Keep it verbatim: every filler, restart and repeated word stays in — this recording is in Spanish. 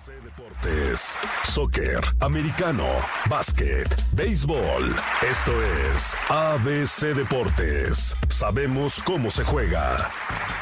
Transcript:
C Deportes, soccer, americano, básquet, béisbol. Esto es A B C Deportes. Sabemos cómo se juega.